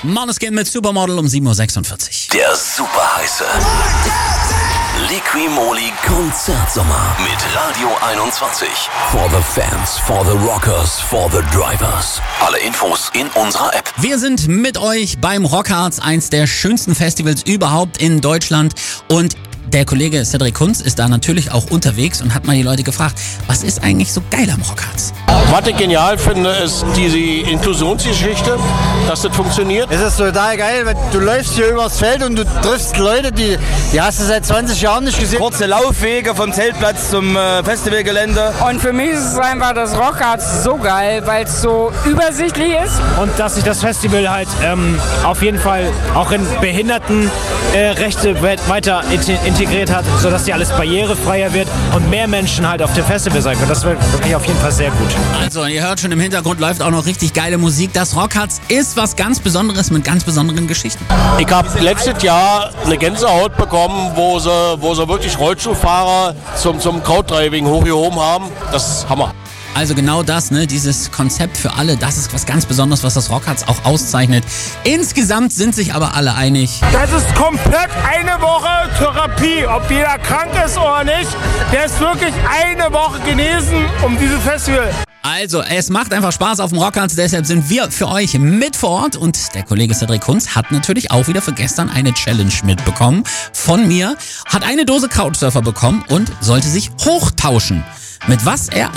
Måneskin mit Supermodel um 7.46 Uhr. Der super heiße Liqui-Moly Konzertsommer mit Radio 21. For the fans, for the rockers, for the drivers. Alle Infos in unserer App. Wir sind mit euch beim Rockharz, eins der schönsten Festivals überhaupt in Deutschland. Und der Kollege Cedric Kunz ist da natürlich auch unterwegs und hat mal die Leute gefragt, was ist eigentlich so geil am Rockharz? Was ich genial finde, ist diese Inklusionsgeschichte, dass das funktioniert. Es ist total geil, wenn du läufst hier übers Feld und du triffst Leute, die hast du seit 20 Jahren nicht gesehen. Kurze Laufwege vom Zeltplatz zum Festivalgelände. Und für mich ist es einfach das Rockharz so geil, weil es so übersichtlich ist. Und dass sich das Festival halt auf jeden Fall auch in Behindertenrechte weiter integriert hat, sodass die alles barrierefreier wird und mehr Menschen halt auf dem Festival sein können. Das wird wirklich auf jeden Fall sehr gut. Also, ihr hört schon, im Hintergrund läuft auch noch richtig geile Musik. Das Rockharz ist was ganz Besonderes mit ganz besonderen Geschichten. Ich habe letztes Jahr eine Gänsehaut bekommen, wo sie wirklich Rollstuhlfahrer zum Crowddriving hochgehoben haben. Das ist Hammer. Also genau das, ne, dieses Konzept für alle, das ist was ganz Besonderes, was das Rockharz auch auszeichnet. Insgesamt sind sich aber alle einig. Das ist komplett eine Woche Therapie, ob jeder krank ist oder nicht. Der ist wirklich eine Woche genesen um dieses Festival. Also, es macht einfach Spaß auf dem Rockharz, deshalb sind wir für euch mit vor Ort. Und der Kollege Cedric Kunz hat natürlich auch wieder für gestern eine Challenge mitbekommen von mir, hat eine Dose Couchsurfer bekommen und sollte sich hochtauschen. Mit was er